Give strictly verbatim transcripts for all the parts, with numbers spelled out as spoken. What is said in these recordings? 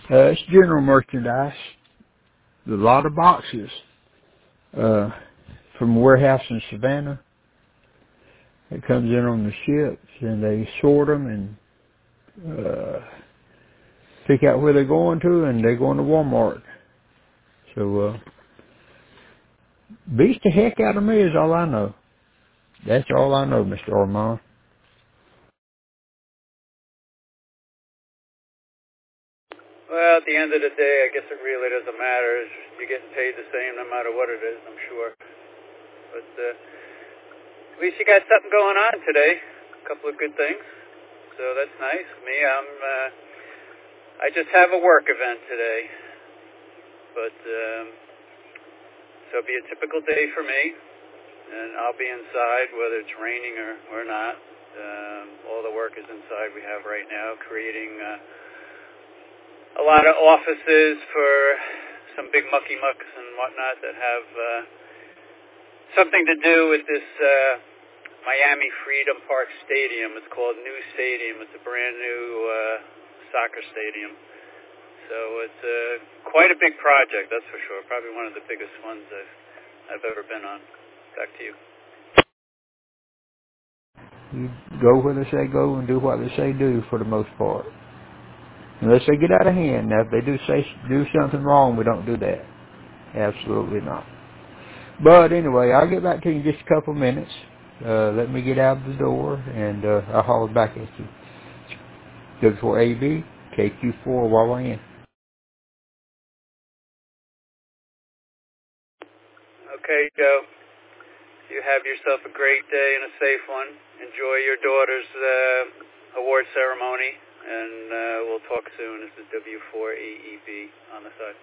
Uh, it's general merchandise. A lot of boxes uh, from a warehouse in Savannah. It comes in on the ships, and they sort them and uh, pick out where they're going to, and they go into Walmart. So, uh, beats the heck out of me is all I know. That's all I know, Mister Armand. Well, at the end of the day, I guess it really doesn't matter. You're getting paid the same no matter what it is, I'm sure. But uh, at least you got something going on today. A couple of good things. So that's nice. Me, I'm. Uh, I just have a work event today. But um, so it'll be a typical day for me, and I'll be inside whether it's raining or or not. Um, all the work is inside we have right now, creating. Uh, a lot of offices for some big mucky mucks and whatnot that have uh, something to do with this uh, Miami Freedom Park Stadium. It's called New Stadium. It's a brand new uh, soccer stadium. So it's uh, quite a big project, that's for sure. Probably one of the biggest ones I've, I've ever been on. Back to you. You go where they say go and do what they say do for the most part. Unless they get out of hand. Now, if they do say do something wrong, we don't do that. Absolutely not. But anyway, I'll get back to you in just a couple of minutes. Uh, let me get out of the door, and uh, I'll holler back at you. W four A B, K Q four Y Y N. Okay, Joe. You have yourself a great day and a safe one. Enjoy your daughter's uh, award ceremony, and uh, we'll talk soon. This is W four A E B on the side.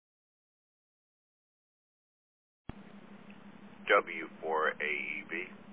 W four A E B.